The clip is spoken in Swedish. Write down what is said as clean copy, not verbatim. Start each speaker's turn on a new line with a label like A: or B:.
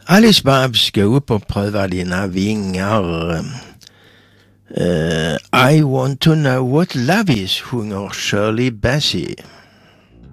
A: Alice Babs, gå upp och pröva dina vingar. I want to know what love is, sjunger Shirley Bassey.